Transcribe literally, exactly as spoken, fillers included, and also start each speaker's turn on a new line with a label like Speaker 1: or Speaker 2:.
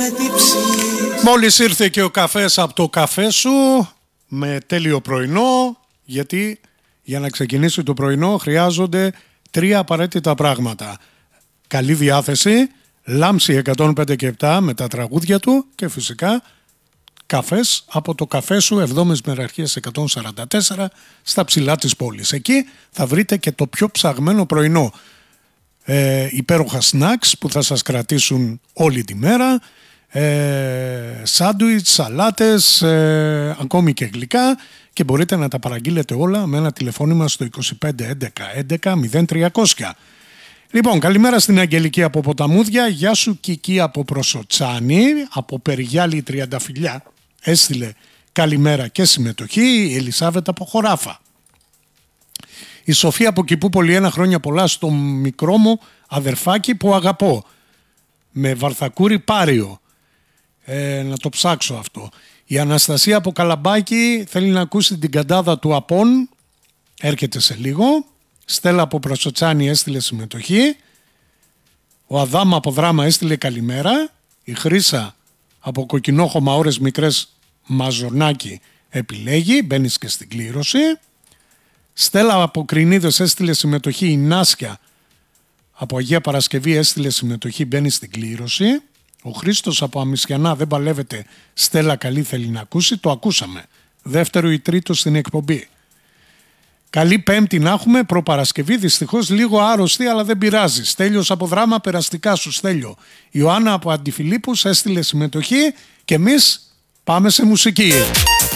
Speaker 1: Μόλις ήρθε και ο καφές από το καφέ σου με τέλειο πρωινό, γιατί για να ξεκινήσει το πρωινό χρειάζονται τρία απαραίτητα πράγματα. Καλή διάθεση, Λάμψη εκατόν πέντε και επτά με τα τραγούδια του και φυσικά καφές από το καφέ σου εβδόμης Μεραρχίας εκατόν σαράντα τέσσερα στα ψηλά της πόλης. Εκεί θα βρείτε και το πιο ψαγμένο πρωινό. Ε, υπέροχα σνακς που θα σας κρατήσουν όλη τη μέρα, ε, σάντουιτς, σαλάτες, ε, ακόμη και γλυκά, και μπορείτε να τα παραγγείλετε όλα με ένα τηλεφώνημα στο είκοσι πέντε έντεκα έντεκα μηδέν τριακόσια. Λοιπόν, καλημέρα στην Αγγελική από Ποταμούδια, γεια σου Κική από Προσοτσάνη, από Περιγιάλη Τριανταφυλλιά έστειλε καλημέρα και συμμετοχή, η Ελισάβετ από Χωράφα. Η Σοφία από Κηπούπολη, ένα χρόνια πολλά στο μικρό μου αδερφάκι που αγαπώ, με βαρθακούρι πάριο. Ε, να το ψάξω αυτό. Η Αναστασία από Καλαμπάκι θέλει να ακούσει την καντάδα του Απών, έρχεται σε λίγο. Στέλλα από Προσοτσάνη έστειλε συμμετοχή. Ο Αδάμ από Δράμα έστειλε καλημέρα. Η Χρύσα από Κοκκινόχωμα, ώρες μικρές, Μαζονάκι επιλέγει, μπαίνεις και στην κλήρωση. Στέλλα από Κρινίδες έστειλε συμμετοχή. Η Νάσια από Αγία Παρασκευή έστειλε συμμετοχή, μπαίνει στην κλήρωση. Ο Χρήστος από Αμισιανά, δεν παλεύεται, Στέλλα καλή θέλει να ακούσει, το ακούσαμε. Δεύτερο ή τρίτο στην εκπομπή. Καλή Πέμπτη να έχουμε, προπαρασκευή, δυστυχώς λίγο άρρωστη αλλά δεν πειράζει. Στέλιος από Δράμα, περαστικά σου Στέλιο. Ιωάννα από Αντιφιλίππους έστειλε συμμετοχή και εμείς πάμε σε μουσική.